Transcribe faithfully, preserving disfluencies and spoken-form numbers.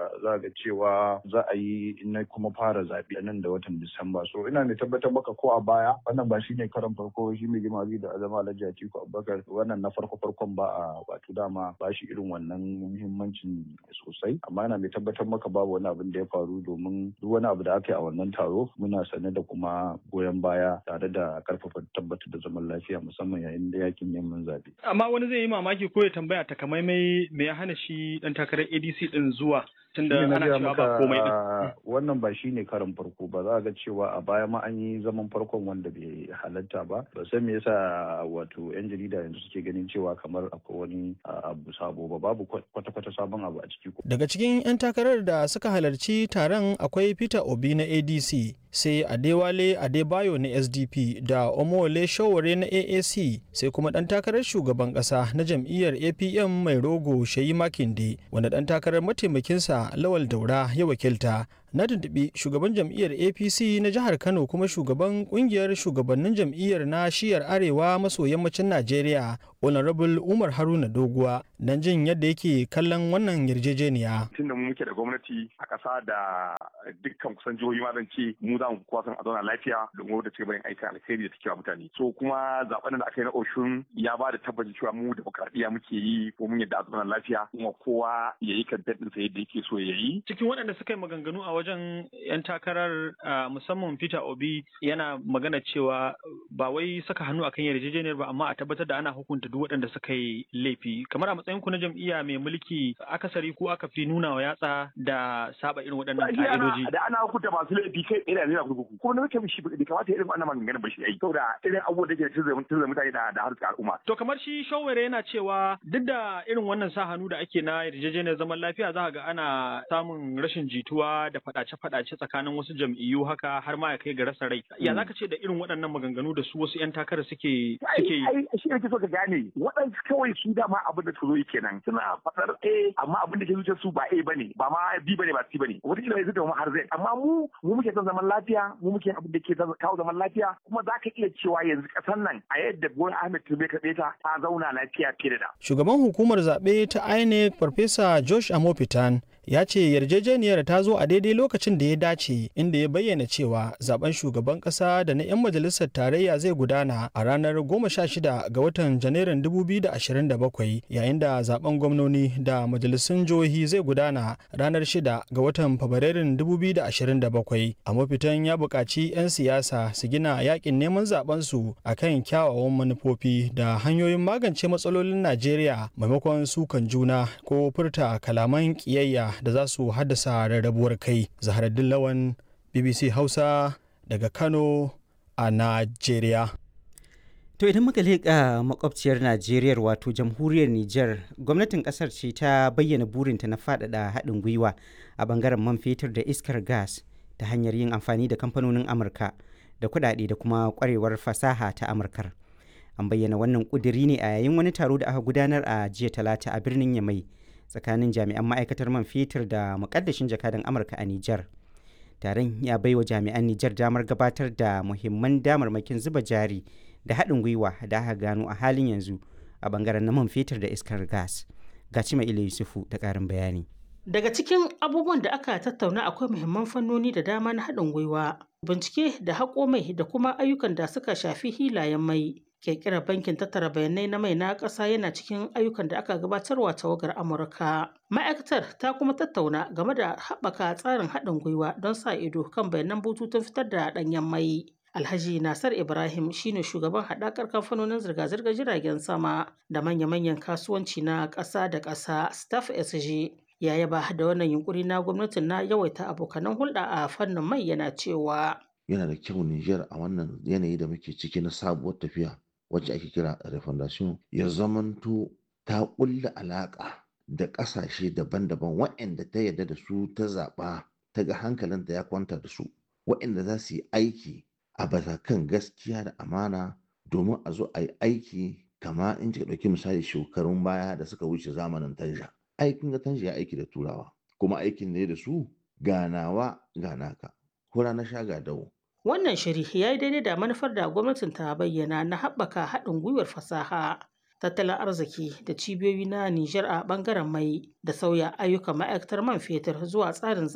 za ga cewa za a yi na kuma fara zaɓe nan da watan Disamba. So ina mai tabbatar maka ko a baya wannan ba shine karan farko shi mai girma da azama Alhaji Atiku Abubakar wannan na farko farkon ba a wato dama ba shi irin wannan muhimmancin sosai, amma ina mai tabbatar maka babu wani abin da ya faru domin duk wani abu da aka yi a wannan taro muna sane da kuma goyon baya tare da karfafa tabbatar da zaman lafiya musamman yayin da yakin neman zaɓe. Amma wani zai yi mamaki ko ya tambaya takamaimai me ya hana shi dan takarar A D C din zuwa tunda ana cewa ba komai din. Wannan ba shine karin farko ba, za ga cewa a baya ma an yi zaman farkon wanda bai halatta ba. Ba san me yasa wato yan jarida yanzu suke ganin cewa kamar akwai wani abu sabo ba, babu kwata-kwata sabon abu a ciki. Daga cikin yan takarar da suka halarci taron akwai Peter Obi na A D C, sai Adewale Adebayo na S D P da Omowole Sowore na A A C, sai kuma dan takarar shugaban kasa na jam'iyyar A P M mai rogo Sheyi Makinde wanda dan takarar mataimakinsa Lawal Daura ya wakilta. Na tuntuɓi shugaban jam'iyyar A P C na jihar Kano kuma shugaban kungiyar shugabannin jam'iyyar na shiyar arewa maso yammacin Najeriya, Honorable Umar Haruna Doguwa, don jin yadda yake kallon wannan yarjejeniya. Tunda mu muke da gwamnati a ƙasa da dukkan kusan jihohi ma zan ce mu za mu kuwa san a zauna lafiya domin wadda take barin aikin alkhairi da take wa mutane. So kuma zaben da aka yi na Oshun ya ba da tabbacin cewa mu demokradiyya muke yi ko mun yadda a zauna lafiya kuma kowa ya yi kan daɗin sa yadda yake so ya yi. Cikin waɗanda suka yi maganganu a wajen 'yan takarar musamman Peter Obi yana magana cewa ba wai saka hannu akan yarjejeniyar ba amma a tabbatar da ana hukunta duk waɗanda suka yi laifi. Kamar a matsayin ku na jam'iyya mai mulki akasari ko aka fi nuna wa yatsa da saba irin waɗannan ka'idoji. Da ana hukunta masu laifi kai tsaye da zai kurkuku. Ko na mutum shi bai kamata irin wannan maganganun ba shi yayi. Saboda irin abubuwan da ke tunzura mutane da da harkar al'umma. To kamar shi Sowore yana cewa duk da irin wannan sa hannu da ake na yarjejeniyar zaman lafiya za ga ana samun rashin jituwa da faɗace-faɗace tsakanin wasu jam'iyyu haka har ma ya kai ga rasa rai. Ya zaka ce da irin waɗannan maganganu da su wasu 'yan takara suke suke yi? Ai shi ne so ka gane waɗansu kawai su dama abin da su zo kenan suna faɗar A amma abin da ke zuciyar su ba A bane ba ma B bane ba C bane. Wata kila zai zama har zai amma mu mu muke son zaman lafiya mu muke abin da ke kawo zaman lafiya kuma za ka iya cewa yanzu ƙasar nan a yadda Bola Ahmed Tinubu ka ta ta zauna lafiya fiye da. Shugaban hukumar zaɓe ta I N E C Farfesa Josh Amopitan ya ce yarjejeniyar ta zo a daidai lokacin da ya dace inda ya bayyana cewa zaben shugaban kasa da na 'yan majalisar tarayya zai gudana a ranar goma sha shida ga watan janairun dubu biyu da ashirin da bakwai yayin da zaben gwamnoni da majalisun jihohi zai gudana ranar shida ga watan fabrairun dubu biyu da ashirin da bakwai. A mafitan ya buƙaci 'yan siyasa su gina yakin neman zaben su akan kyawawan manufofi da hanyoyin magance matsalolin Najeriya maimakon sukan juna ko furta kalaman ƙiyayya da za su haddasa rarrabuwar kai. Zaharaddin Lawan, B B C Hausa daga Kano a Najeriya. To idan muka leƙa makwabciyar Najeriya wato jamhuriyar Nijar, gwamnatin ƙasar ce ta bayyana burinta na faɗaɗa haɗin gwiwa a ɓangaren man fetur da iskar gas ta hanyar yin amfani da kamfanonin Amurka da kuɗaɗe da kuma ƙwarewar fasaha ta Amurkar. An bayyana wannan ƙudiri ne a yayin wani taro da aka gudanar a jiya Talata a birnin Yamai tsakanin jami'an ma'aikatar man fetur da mukaddashin jakadan Amurka a Nijar. Taron ya baiwa jami'an Nijar damar gabatar da muhimman damarmakin zuba jari da haɗin gwiwa da aka gano a halin yanzu a bangaren na man fetur da iskar gas. Gaci mai Ile Yusufu da ƙarin bayani. Daga cikin abubuwan da aka tattauna akwai muhimman fannoni da dama na haɗin gwiwa, bincike da haƙo mai da kuma ayyukan da suka shafi hilayen mai. Ƙirƙirar bankin tattara bayanai na mai na ƙasa yana cikin ayyukan da aka gabatarwa tawagar Amurka. Ma'aikatar ta kuma tattauna game da haɓaka tsarin haɗin gwiwa don sa ido kan bayanan bututun fitar da ɗanyen mai. Alhaji Nasar Ibrahim shine shugaban haɗakar kamfanonin zirga-zirgar jiragen sama da manya-manyan kasuwanci na ƙasa da ƙasa Staff S G. Ya yaba da wannan yunkuri na gwamnatin na yawaita abokanan hulɗa a fannin mai yana cewa. Yana da kyau Nijar a wannan yanayi da muke ciki na sabuwar tafiya wacce ake kira refondation ya zamanto ta ƙulla alaƙa da ƙasashe daban-daban waɗanda ta yarda da su ta zaɓa ta ga hankalinta ya kwanta da su waɗanda za su yi aiki a batakan gaskiya da amana domin a zo a yi aiki kama in kika ɗauki misali shekarun baya da suka wuce zamanin Tanja. Aikin ga Tanja ya aiki da Turawa kuma aikin ne da su ganawa ganaka hura na sha ga dawo. Wannan shiri ya yi daidai da manufar da gwamnatin ta bayyana na haɓaka haɗin gwiwar fasaha. tattalin arziki da cibiyoyi na Nijar a ɓangaren mai da sauya ayyukan ma'aikatar man fetur zuwa tsarin